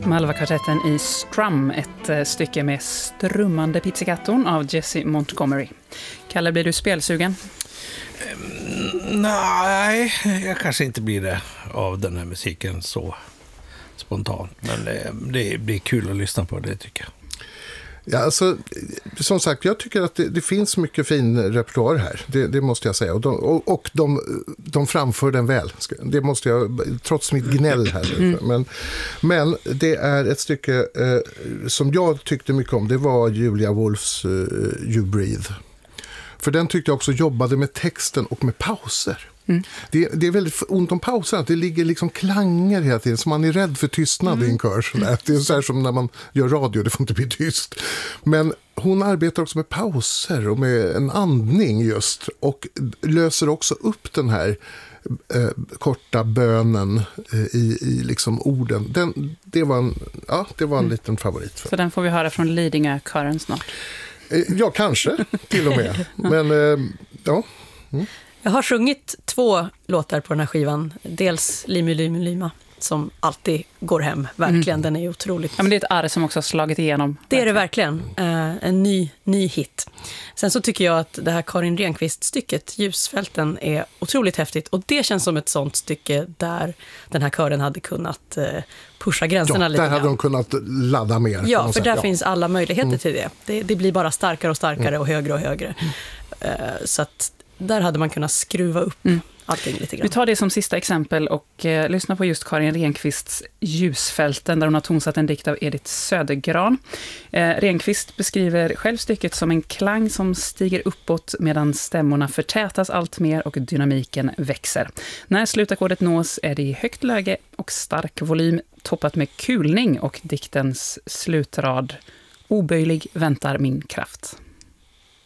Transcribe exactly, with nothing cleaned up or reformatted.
Malva-kvartetten i Strum, ett stycke med strummande pizzicatton av Jesse Montgomery. Kalle, blir du spelsugen? Mm, nej, jag kanske inte blir det av den här musiken så spontant. Men det, det blir kul att lyssna på det, tycker jag. Ja, alltså, som sagt, jag tycker att det, det finns mycket fin repertoar här. Det, det måste jag säga. Och, de, och, och de, de framför den väl. Det måste jag, trots mitt gnäll här. Mm. Men, men det är ett stycke eh, som jag tyckte mycket om. Det var Julia Wolfs eh, You Breathe. För den tyckte jag också jobbade med texten och med pauser. Mm. Det, det är väldigt ont om pauser, att det ligger liksom klanger hela tiden, så man är rädd för tystnad mm. i en kör. Sådär. Det är så här som när man gör radio, det får inte bli tyst. Men hon arbetar också med pauser och med en andning just, och löser också upp den här eh, korta bönen eh, i, i liksom orden. Den, det var en, ja, det var en mm. liten favorit. För. Så den får vi höra från Lidingö-kören snart? Eh, ja, kanske till och med. Men eh, ja... Mm. Jag har sjungit två låtar på den här skivan. Dels Limu Limu Lima, som alltid går hem. Verkligen, mm. den är otroligt... Ja, men det är ett arr som också har slagit igenom. Det är det verkligen. Uh, en ny, ny hit. Sen så tycker jag att det här Karin Renqvist-stycket, Ljusfälten, är otroligt häftigt. Och det känns som ett sånt stycke där den här kören hade kunnat uh, pusha gränserna ja, lite. Där hade grann. de kunnat ladda mer. Ja, för sätt. där ja. finns alla möjligheter mm. till det. det. Det blir bara starkare och starkare mm. och högre och högre. Uh, så att där hade man kunnat skruva upp mm. allting lite grann. Vi tar det som sista exempel och eh, lyssnar på just Karin Renqvists Ljusfälten, där hon har tonsatt en dikt av Edith Södergran. Eh, Renqvist beskriver själv stycket som en klang som stiger uppåt medan stämmorna förtätas allt mer och dynamiken växer. När slutakkordet nås är det i högt läge och stark volym, toppat med kulning, och diktens slutrad: oböjlig väntar min kraft.